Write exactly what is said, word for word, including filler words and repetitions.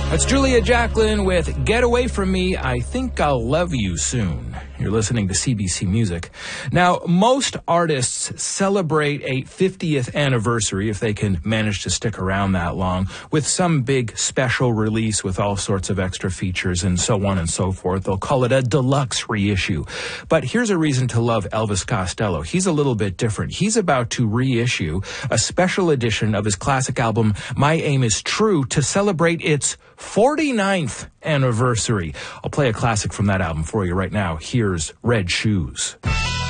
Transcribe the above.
That's Julia Jacklin with Get Away From Me, I Think I'll Love You Soon. You're listening to C B C Music. Now, most artists celebrate a fiftieth anniversary, if they can manage to stick around that long, with some big special release with all sorts of extra features and so on and so forth. They'll call it a deluxe reissue. But here's a reason to love Elvis Costello. He's a little bit different. He's about to reissue a special edition of his classic album, My Aim Is True, to celebrate its forty-ninth anniversary. I'll play a classic from that album for you right now. Here's Red Shoes.